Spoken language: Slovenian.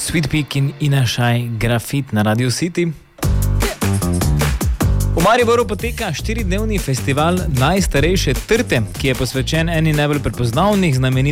Sweet Peak in Inašaj Grafit na Radio City. V Mariboru poteka 4-dnevni festival najstarejše trte, ki je posvečen eni najbolj prepoznavnih znamenitostih